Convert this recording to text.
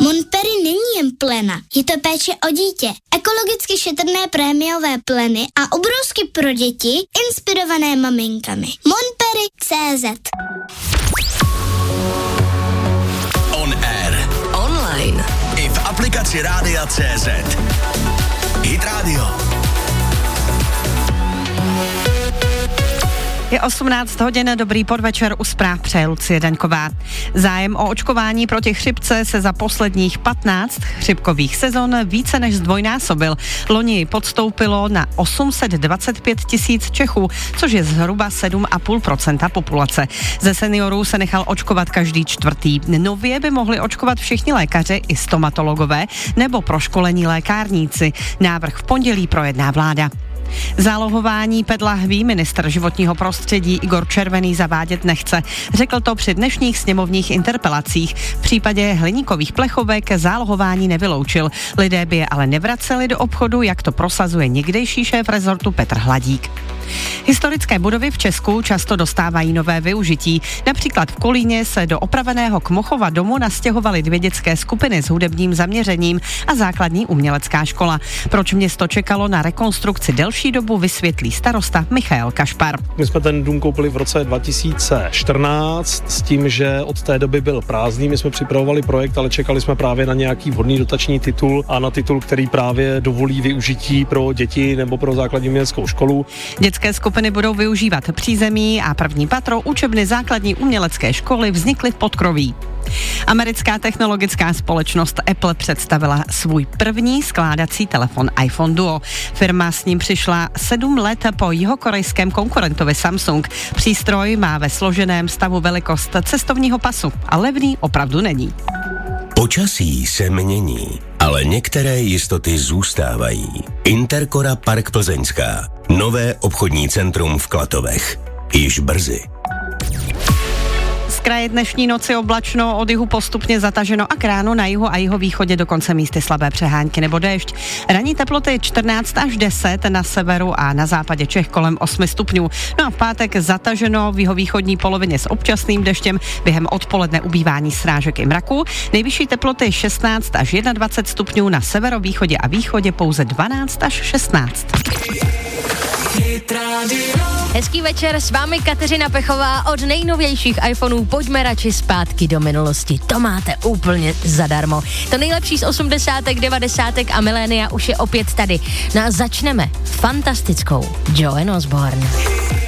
Montperi není jen plena, je to péče o dítě. Ekologicky šetrné prémiové pleny a obrusky pro děti inspirované maminkami. Montperi.cz. On air. Online. I v aplikaci Rádia.cz. Hit Radio. Je 18 hodin, dobrý podvečer, u zpráv přeje Lucie Daňková. Zájem o očkování proti chřipce se za posledních 15 chřipkových sezon více než zdvojnásobil. Loni podstoupilo na 825 000 Čechů, což je zhruba 7,5% populace. Ze seniorů se nechal očkovat každý čtvrtý. Nově by mohli očkovat všichni lékaři i stomatologové nebo proškolení lékárníci. Návrh v pondělí projedná vláda. Zálohování PET lahví ministr životního prostředí Igor Červený zavádět nechce. Řekl to při dnešních sněmovních interpelacích. V případě hliníkových plechovek zálohování nevyloučil. Lidé by je ale nevraceli do obchodu, jak to prosazuje někdejší šéf rezortu Petr Hladík. Historické budovy v Česku často dostávají nové využití. Například v Kolíně se do opraveného Kmochova domu nastěhovaly 2 dětské skupiny s hudebním zaměřením a základní umělecká škola. Proč město čekalo na rekonstrukci delší dobu, vysvětlí starosta Michael Kašpar. My jsme ten dům koupili v roce 2014 s tím, že od té doby byl prázdný. My jsme připravovali projekt, ale čekali jsme právě na nějaký vhodný dotační titul a na titul, který právě dovolí využití pro děti nebo pro základní uměleckou školu. Dětské skupiny budou využívat přízemí a první patro učebny základní umělecké školy vznikly v podkroví. Americká technologická společnost Apple představila svůj první skládací telefon iPhone Duo. Firma s ním přišla 7 let po jihokorejském konkurentovi Samsung. Přístroj má ve složeném stavu velikost cestovního pasu a levný opravdu není. Počasí se mění, ale některé jistoty zůstávají. Intercora Park Plzeňská. Nové obchodní centrum v Klatovech. Již brzy. Z kraje dnešní noci oblačno, od jihu postupně zataženo a k ránu na jihu a jihovýchodě dokonce místy slabé přehánky nebo déšť. Ranní teploty 14 až 10, na severu a na západě Čech kolem 8 stupňů. No a v pátek zataženo v jihovýchodní polovině s občasným deštěm, během odpoledne ubývání srážek i mraků. Nejvyšší teploty 16 až 21 stupňů, na severovýchodě a východě pouze 12 až 16. Hezký večer, s vámi Kateřina Pechová. Od nejnovějších iPhoneů pojďme radši zpátky do minulosti. To máte úplně zadarmo. To nejlepší z 80., 90. a milénia už je opět tady. No a začneme fantastickou Joan Osborne.